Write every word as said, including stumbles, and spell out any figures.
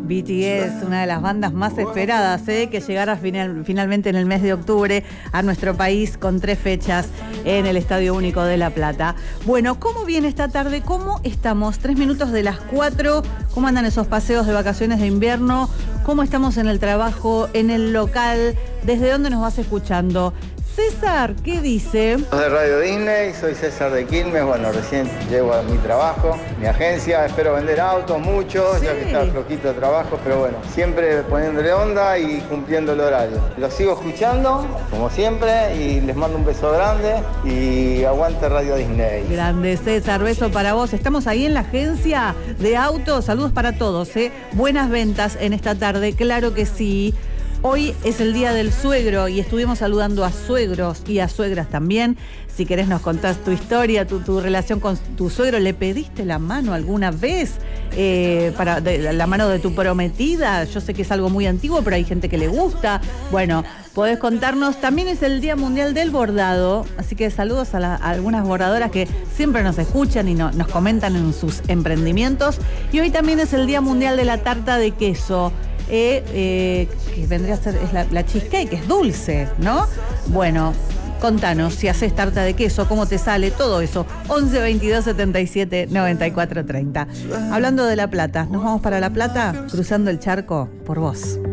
B T S, una de las bandas más esperadas, ¿eh? que llegará final, finalmente en el mes de octubre a nuestro país con tres fechas en el Estadio Único de La Plata. Bueno, ¿cómo viene esta tarde? ¿Cómo estamos? Tres minutos de las cuatro. ¿Cómo andan esos paseos de vacaciones de invierno? ¿Cómo estamos en el trabajo, en el local? ¿Desde dónde nos vas escuchando? César, ¿qué dice? De Radio Disney, soy César de Quilmes. Bueno, recién llego a mi trabajo, mi agencia. Espero vender autos, muchos, sí. ya que está flojito de trabajo, pero bueno, siempre poniéndole onda y cumpliendo el horario. Los sigo escuchando, como siempre, y les mando un beso grande y aguante Radio Disney. Grande, César, beso para vos. Estamos ahí en la agencia de autos. Saludos para todos, ¿eh? Buenas ventas en esta tarde, claro que sí. Hoy es el día del suegro y estuvimos saludando a suegros y a suegras también. Si querés nos contás tu historia, tu, tu relación con tu suegro. ¿Le pediste la mano alguna vez? Eh, para de, la mano de tu prometida. Yo sé que es algo muy antiguo, pero hay gente que le gusta. Bueno, podés contarnos. También es el Día Mundial del Bordado, así que saludos a, la, a algunas bordadoras que siempre nos escuchan y no, nos comentan en sus emprendimientos. Y hoy también es el Día Mundial de la Tarta de Queso. Eh, eh, que vendría a ser es la, la cheesecake, que es dulce, ¿no? Bueno, contanos si haces tarta de queso, cómo te sale, todo eso. once veintidós setenta y siete noventa y cuatro treinta. Hablando de La Plata, nos vamos para La Plata, cruzando el charco por vos.